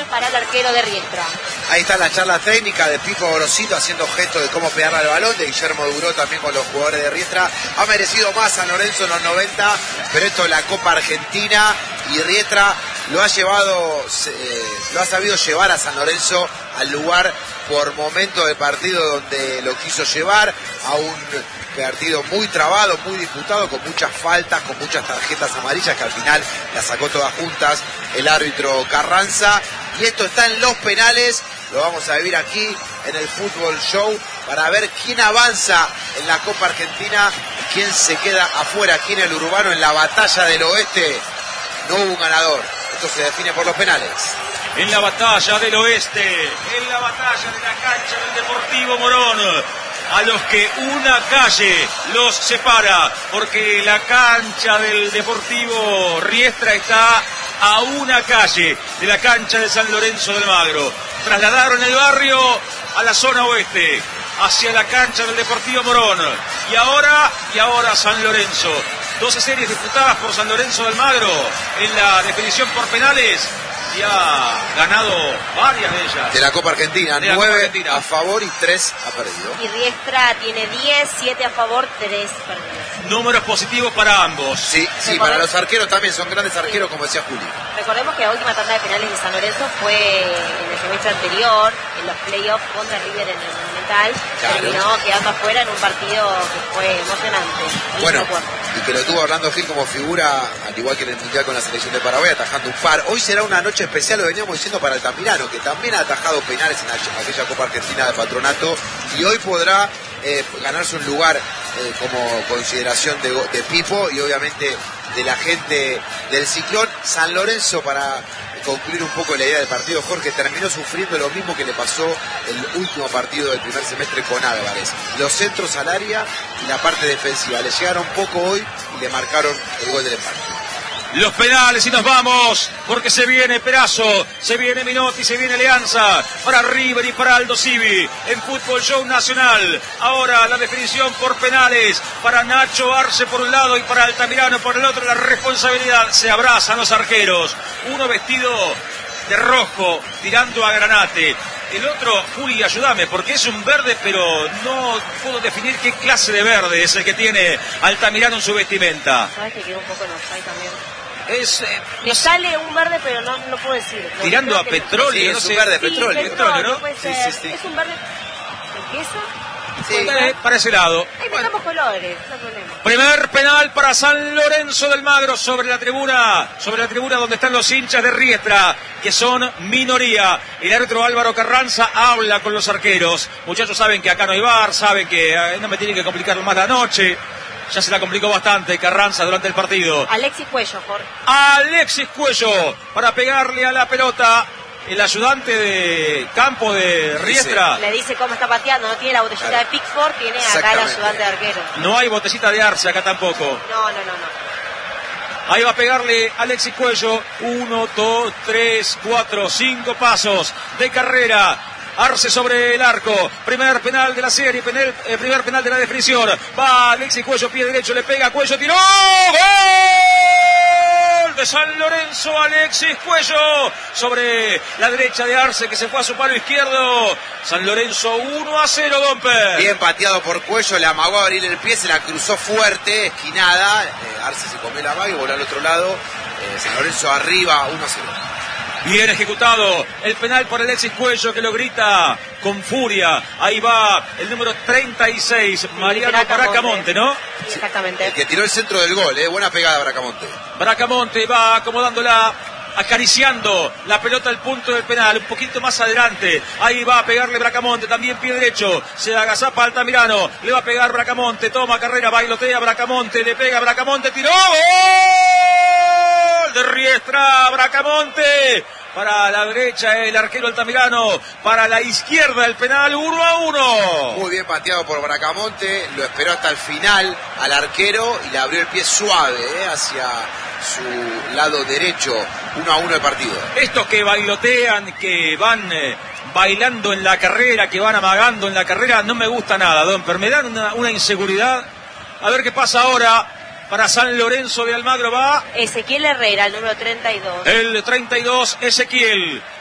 gol para el arquero de Riestra. Ahí está la charla técnica de Pipo Gorosito haciendo gestos de cómo pegarle al balón, de Guillermo Duró también con los jugadores de Riestra. Ha merecido más San Lorenzo en los 90, pero esto es la Copa Argentina y Riestra lo ha sabido llevar a San Lorenzo al lugar por momento del partido donde lo quiso llevar, a un partido muy trabado, muy disputado, con muchas faltas, con muchas tarjetas amarillas que al final las sacó todas juntas el árbitro Carranza. Y esto está en los penales, lo vamos a vivir aquí en el Fútbol Show para ver quién avanza en la Copa Argentina y quién se queda afuera aquí en el Urbano, en la batalla del oeste. No hubo un ganador, esto se define por los penales. En la batalla del oeste, en la batalla de la cancha del Deportivo Morón, a los que una calle los separa, porque la cancha del Deportivo Riestra está a una calle de la cancha de San Lorenzo del Magro. Trasladaron el barrio a la zona oeste, hacia la cancha del Deportivo Morón. Y ahora San Lorenzo. 12 series disputadas por San Lorenzo del Magro en la definición por penales. Y ha ganado varias de ellas. De la Copa Argentina, 9 a favor y 3 ha perdido. Y Riestra tiene 10, 7 a favor, 3 perdidos. Números positivos para ambos. Sí, para los arqueros también, son grandes arqueros, como decía Juli. Recordemos que la última tanda de penales de San Lorenzo fue en el semestre anterior, en los playoffs contra River en el Monumental. Claro. Terminó quedando afuera en un partido que fue emocionante. Bueno, y que lo tuvo Orlando Gil como figura, al igual que en el Mundial con la selección de Paraguay, atajando un par. Hoy será una noche especial, lo veníamos diciendo, para Altamirano, que también ha atajado penales en aquella Copa Argentina de Patronato, y hoy podrá ganarse un lugar como consideración de Pipo y obviamente de la gente del Ciclón. San Lorenzo, para concluir un poco la idea del partido, Jorge, terminó sufriendo lo mismo que le pasó el último partido del primer semestre con Álvarez. Los centros al área y la parte defensiva le llegaron poco hoy y le marcaron el gol del empate. Los penales y nos vamos, porque se viene Perazo, se viene Minotti, se viene Alianza, para River y para Aldo Civi, en Fútbol Show Nacional. Ahora la definición por penales, para Nacho Arce por un lado y para Altamirano por el otro. La responsabilidad, se abrazan los arqueros, uno vestido de rojo, tirando a Granate. El otro, Juli, ayúdame, porque es un verde, pero no puedo definir qué clase de verde es el que tiene Altamirano en su vestimenta. Sabes que quedó un poco en offside también. Me sale un verde, pero no lo puedo decir. Tirando a petróleo, no sé. Es un verde petróleo. Petróleo, ¿no? Sí. Es un verde turquesa. Sí, para ese lado. Ahí metamos colores, no hay problema. Primer penal para San Lorenzo del Magro sobre la tribuna donde están los hinchas de Riestra, que son minoría. El árbitro Álvaro Carranza habla con los arqueros. Muchachos, saben que acá no hay bar, saben que no me tienen que complicar más la noche. Ya se la complicó bastante Carranza durante el partido. Alexis Cuello, Jorge. Alexis Cuello para pegarle a la pelota. El ayudante de campo de Riestra le dice cómo está pateando, no tiene la botellita de Pickford, tiene acá el ayudante de arquero. No hay botellita de Arce acá tampoco. No. Ahí va a pegarle Alexis Cuello. 1, 2, 3, 4, 5 pasos de carrera. Arce sobre el arco, primer penal de la serie, primer penal de la definición. Va Alexis Cuello, pie derecho, le pega, Cuello, tiró, ¡gol! De San Lorenzo, Alexis Cuello, sobre la derecha de Arce, que se fue a su palo izquierdo. San Lorenzo 1-0, Domper. Bien pateado por Cuello, le amagó a abrir el pie, se la cruzó fuerte, esquinada. Arce se comió la maga y voló al otro lado. San Lorenzo arriba, 1-0. Bien ejecutado el penal por Alexis Cuello, que lo grita con furia. Ahí va el número 36, Mariano Bracamonte, ¿no? Sí, exactamente. El que tiró el centro del gol, buena pegada Bracamonte. Bracamonte va acomodándola, acariciando la pelota al punto del penal, un poquito más adelante. Ahí va a pegarle Bracamonte, también pie derecho. Se agazapa Altamirano, le va a pegar Bracamonte, toma carrera, bailotea Bracamonte, le pega Bracamonte, tiró, ¡gol! De Riestra, Bracamonte. Para la derecha el arquero Altamirano, para la izquierda el penal, 1-1. Muy bien pateado por Bracamonte, lo esperó hasta el final al arquero y le abrió el pie suave hacia su lado derecho. 1-1 el partido. Estos que bailotean, que van bailando en la carrera, que van amagando en la carrera, no me gusta nada, Domper, me dan una inseguridad. A ver qué pasa ahora. Para San Lorenzo de Almagro va Ezequiel Herrera, el número 32. El 32, Ezequiel.